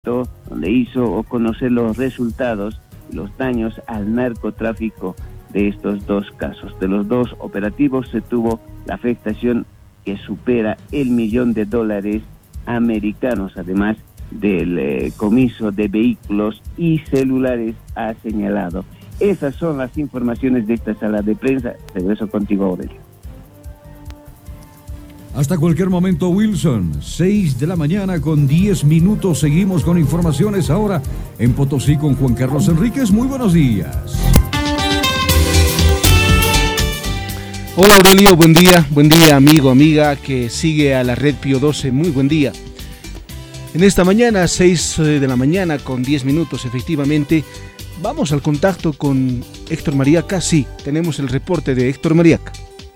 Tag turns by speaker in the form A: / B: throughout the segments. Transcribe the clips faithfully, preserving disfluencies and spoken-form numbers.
A: evento donde hizo conocer los resultados y los daños al narcotráfico de estos dos casos. De los dos operativos se tuvo la afectación que supera el millón de dólares americanos, además del eh, comiso de vehículos y celulares, ha señalado. Esas son las informaciones de esta sala de prensa. Regreso contigo, Aurelio.
B: Hasta cualquier momento, Wilson. seis de la mañana con diez minutos. Seguimos con informaciones ahora en Potosí con Juan Carlos Enríquez. Muy buenos días.
C: Hola Aurelio, buen día. Buen día, amigo, amiga que sigue a la red Pío doce. Muy buen día. En esta mañana, seis de la mañana con diez minutos, efectivamente, vamos al contacto con Héctor Mariaca. Sí, tenemos el reporte de Héctor Mariaca.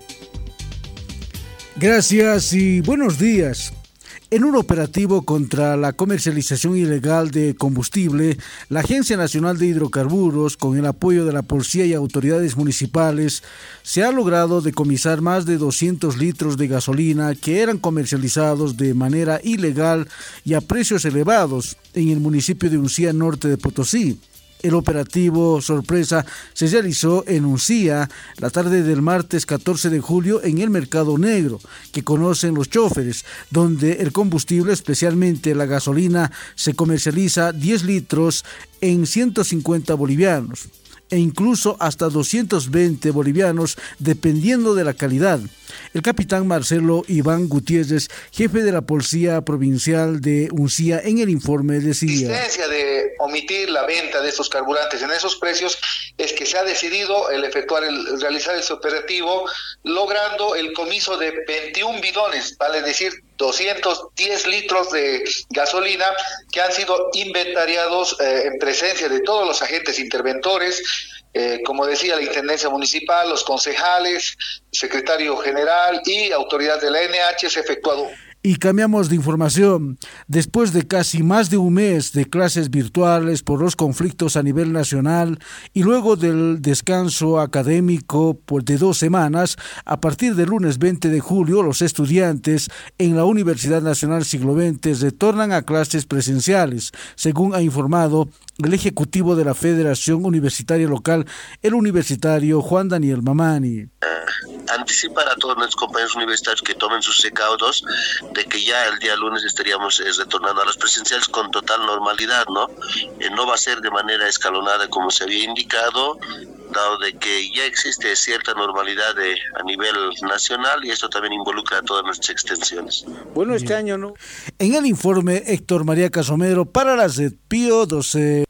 D: Gracias y buenos días. En un operativo contra la comercialización ilegal de combustible, la Agencia Nacional de Hidrocarburos, con el apoyo de la policía y autoridades municipales, se ha logrado decomisar más de doscientos litros de gasolina que eran comercializados de manera ilegal y a precios elevados en el municipio de Uncía, norte de Potosí. El operativo sorpresa se realizó en Uncía la tarde del martes catorce de julio en el Mercado Negro, que conocen los choferes, donde el combustible, especialmente la gasolina, se comercializa diez litros en ciento cincuenta bolivianos e incluso hasta doscientos veinte bolivianos, dependiendo de la calidad. El capitán Marcelo Iván Gutiérrez, jefe de la Policía Provincial de Uncía, en el informe decía:
E: La existencia de omitir la venta de estos carburantes en esos precios es que se ha decidido el efectuar, el realizar ese operativo, logrando el comiso de veintiún bidones, vale decir doscientos diez litros de gasolina que han sido inventariados eh, en presencia de todos los agentes interventores, eh, como decía la Intendencia Municipal, los concejales, secretario general y autoridad de la N H. Se ha efectuado.
D: Y cambiamos de información. Después de casi más de un mes de clases virtuales por los conflictos a nivel nacional y luego del descanso académico de dos semanas, a partir del lunes veinte de julio, los estudiantes en la Universidad Nacional Siglo veinte retornan a clases presenciales, según ha informado el ejecutivo de la Federación Universitaria Local, el universitario Juan Daniel Mamani.
F: Anticipar a todos nuestros compañeros universitarios que tomen sus recaudos de que ya el día lunes estaríamos eh, retornando a los presenciales con total normalidad, ¿no? Eh, no va a ser de manera escalonada como se había indicado, dado de que ya existe cierta normalidad de, a nivel nacional, y esto también involucra a todas nuestras extensiones.
D: Bueno, este año no. En el informe, Héctor Mariaca Somero para la red Pío doce.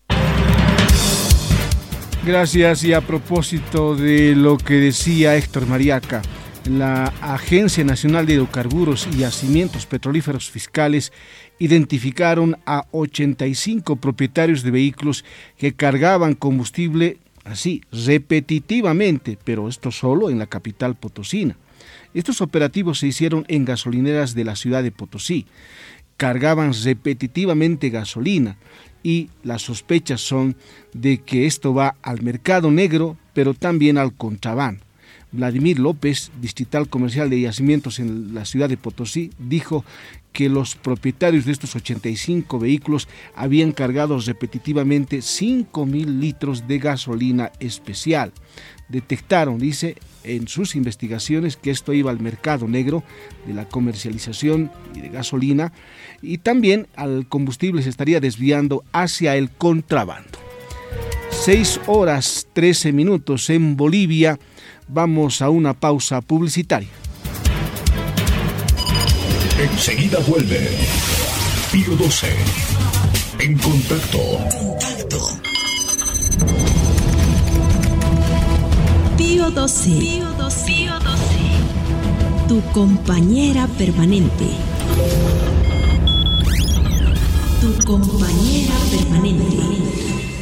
C: Gracias. Y a propósito de lo que decía Héctor Mariaca, la Agencia Nacional de Hidrocarburos y Yacimientos Petrolíferos Fiscales identificaron a ochenta y cinco propietarios de vehículos que cargaban combustible así, repetitivamente, pero esto solo en la capital potosina. Estos operativos se hicieron en gasolineras de la ciudad de Potosí. Cargaban repetitivamente gasolina y las sospechas son de que esto va al mercado negro, pero también al contrabando. Vladimir López, distrital comercial de yacimientos en la ciudad de Potosí, dijo que los propietarios de estos ochenta y cinco vehículos habían cargado repetitivamente cinco mil litros de gasolina especial. Detectaron, dice, en sus investigaciones que esto iba al mercado negro de la comercialización y de gasolina, y también al combustible se estaría desviando hacia el contrabando. seis horas trece minutos en Bolivia. Vamos a una pausa publicitaria.
G: Enseguida vuelve Pío doce. En contacto. Contacto.
H: Pío doce. Pío doce. Pío doce. Tu compañera permanente. Tu compañera permanente.